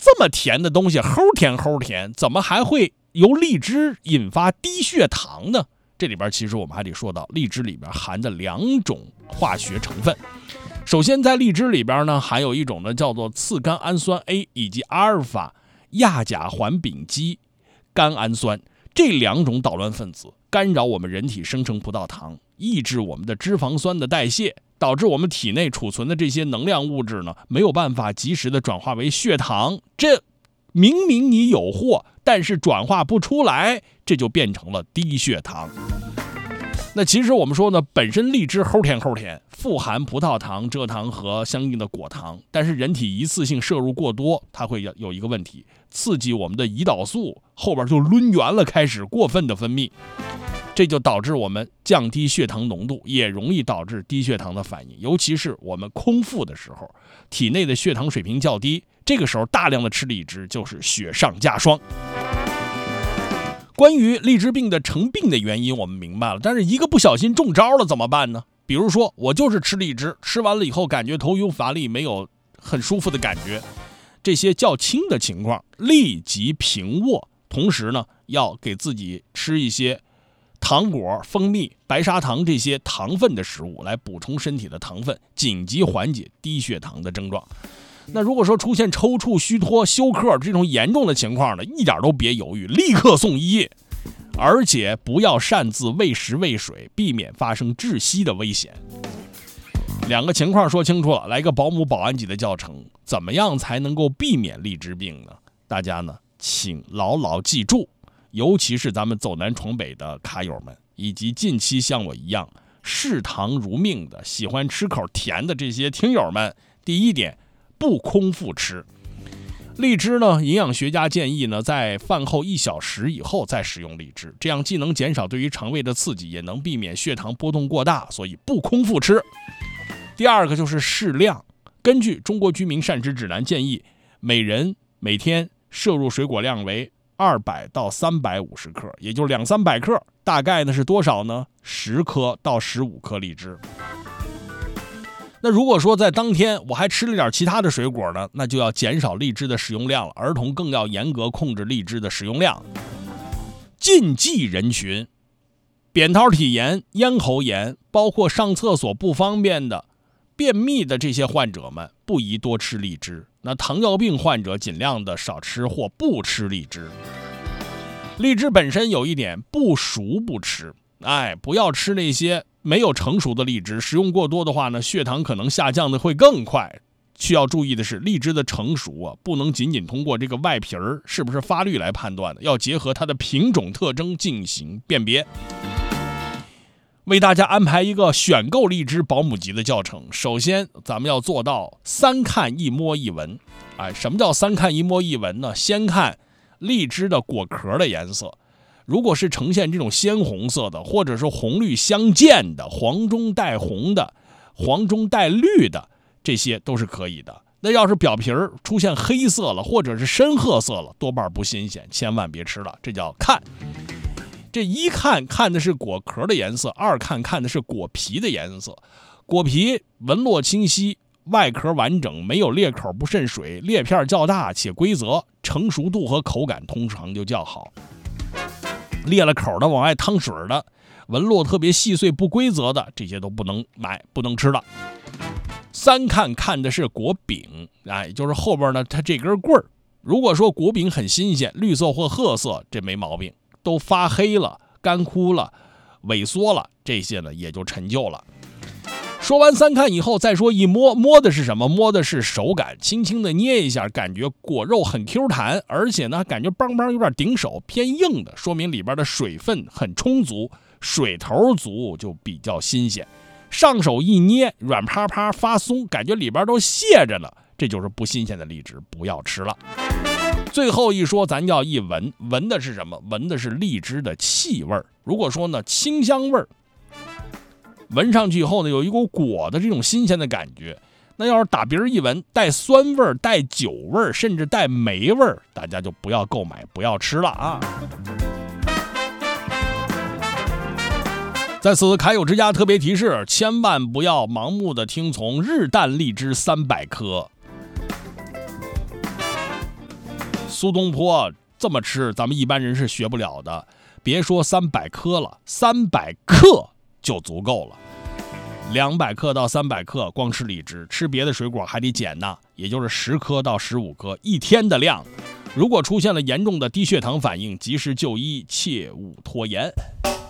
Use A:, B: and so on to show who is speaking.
A: 这么甜的东西，齁甜，怎么还会由荔枝引发低血糖呢？这里边其实我们还得说到，荔枝里边含的2种化学成分。首先，在荔枝里边呢，含有一种呢叫做次甘氨酸 A 以及阿尔法亚甲环丙基甘氨酸，这2种捣乱分子干扰我们人体生成葡萄糖，抑制我们的脂肪酸的代谢，导致我们体内储存的这些能量物质呢没有办法及时的转化为血糖。这明明你有货，但是转化不出来，这就变成了低血糖。那其实我们说呢，本身荔枝齁甜，富含葡萄糖、蔗糖和相应的果糖，但是人体一次性摄入过多，它会有一个问题，刺激我们的胰岛素后边就抡圆了，开始过分的分泌，这就导致我们降低血糖浓度，也容易导致低血糖的反应。尤其是我们空腹的时候，体内的血糖水平较低，这个时候大量的吃荔枝就是雪上加霜。关于荔枝病的成病的原因我们明白了，但是一个不小心中招了怎么办呢？比如说我就是吃荔枝，吃完了以后感觉头晕乏力，没有很舒服的感觉，这些较轻的情况立即平卧，同时呢要给自己吃一些糖果、蜂蜜、白砂糖这些糖分的食物来补充身体的糖分，紧急缓解低血糖的症状。那如果说出现抽搐、虚脱、休克这种严重的情况呢，一点都别犹豫，立刻送医，而且不要擅自喂食喂水，避免发生窒息的危险。2个情况说清楚了，来个保姆保安级的教程，怎么样才能够避免荔枝病呢？大家呢请牢牢记住，尤其是咱们走南闯北的卡友们，以及近期像我一样嗜糖如命的喜欢吃口甜的这些听友们，第一点，不空腹吃。荔枝呢，营养学家建议呢，在饭后1小时以后再食用荔枝，这样既能减少对于肠胃的刺激，也能避免血糖波动过大，所以不空腹吃。第2个就是适量，根据中国居民膳食指南建议，每人每天摄入水果量为200到350克，也就200-300克，大概呢是多少呢？10颗到15颗荔枝。那如果说在当天我还吃了点其他的水果呢，那就要减少荔枝的使用量了，儿童更要严格控制荔枝的使用量。禁忌人群，扁桃体炎、咽喉炎，包括上厕所不方便的、便秘的这些患者们不宜多吃荔枝。那糖尿病患者尽量的少吃或不吃荔枝。荔枝本身有一点，不熟不吃，不要吃那些没有成熟的荔枝，食用过多的话呢，血糖可能下降的会更快。需要注意的是，荔枝的成熟不能仅仅通过这个外皮是不是发绿来判断的，要结合它的品种特征进行辨别。为大家安排一个选购荔枝保姆级的教程。首先咱们要做到3看1摸1闻。什么叫3看1摸1闻呢？先看荔枝的果壳的颜色，如果是呈现这种鲜红色的，或者是红绿相间的，黄中带红的，黄中带绿的，这些都是可以的。那要是表皮出现黑色了，或者是深褐色了，多半不新鲜，千万别吃了，这叫看。这1看的是果壳的颜色，2看的是果皮的颜色。果皮纹络清晰，外壳完整，没有裂口，不渗水，裂片较大且规则，成熟度和口感通常就较好。裂了口的，往外淌水的，纹络特别细碎不规则的，这些都不能买，不能吃了。3看的是果柄，就是后边呢它这根棍儿，如果说果柄很新鲜，绿色或褐色，这没毛病。都发黑了、干枯了、萎缩了，这些呢也就陈旧了。说完3看以后，再说一摸，摸的是什么？摸的是手感，轻轻的捏一下，感觉果肉很 Q 弹，而且呢感觉邦邦有点顶手，偏硬的，说明里边的水分很充足，水头足就比较新鲜。上手一捏，软趴趴发松，感觉里边都泄着呢，这就是不新鲜的荔枝，不要吃了。最后一说，咱要一闻，闻的是什么？闻的是荔枝的气味。如果说呢清香味，闻上去以后呢有一股果的这种新鲜的感觉，那要是打鼻一闻，带酸味、带酒味，甚至带霉味，大家就不要购买，不要吃了啊。在此卡友之家特别提示，千万不要盲目的听从日啖荔枝300颗。 苏东坡这么吃，咱们一般人是学不了的。别说300克了，300克就足够了。200克到300克，光吃荔枝，吃别的水果还得减呢，也就是10颗到15颗，一天的量。如果出现了严重的低血糖反应，及时就医，切勿拖延。